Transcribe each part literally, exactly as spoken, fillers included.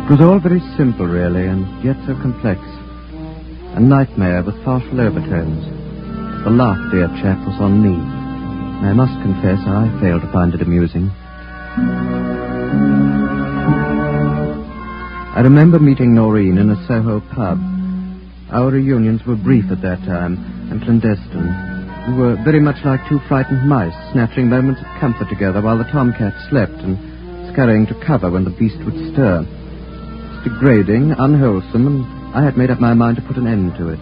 It was all very simple, really, and yet so complex. A nightmare with partial overtones. The laugh, dear chap, was on me. And I must confess I failed to find it amusing. I remember meeting Noreen in a Soho pub. Our reunions were brief at that time and clandestine. We were very much like two frightened mice, snatching moments of comfort together while the tomcat slept and scurrying to cover when the beast would stir. It's degrading, unwholesome, and I had made up my mind to put an end to it.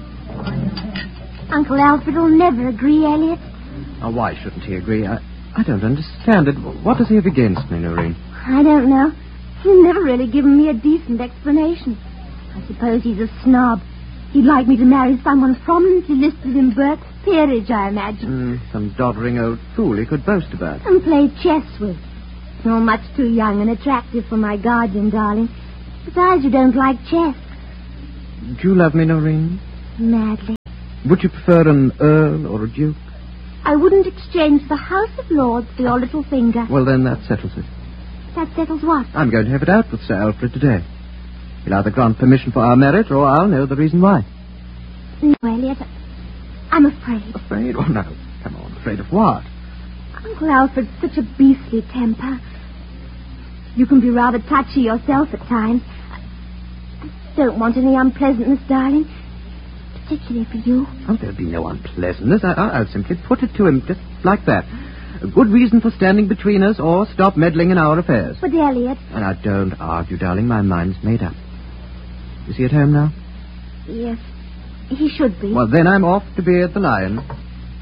Uncle Alfred will never agree, Elliot. Oh, why shouldn't he agree? I, I don't understand it. What does he have against me, Noreen? I don't know. He's never really given me a decent explanation. I suppose he's a snob. He'd like me to marry someone prominently listed in Burke's peerage, I imagine. Mm, some doddering old fool he could boast about. And play chess with. You're much too young and attractive for my guardian, darling. Besides, you don't like chess. Do you love me, Noreen? Madly. Would you prefer an earl or a duke? I wouldn't exchange the House of Lords for your little finger. Well, then that settles it. That settles what? I'm going to have it out with Sir Alfred today. He'll either grant permission for our marriage, or I'll know the reason why. No, Elliot. I'm afraid. Afraid? Oh, no. Come on. Afraid of what? Uncle Alfred's such a beastly temper. You can be rather touchy yourself at times. I don't want any unpleasantness, darling. Particularly for you. Oh, there'll be no unpleasantness. I, I, I'll simply put it to him just like that. A good reason for standing between us, or stop meddling in our affairs. But, Elliot... And I don't argue, darling. My mind's made up. Is he at home now? Yes, he should be. Well, then I'm off to be at the Lion.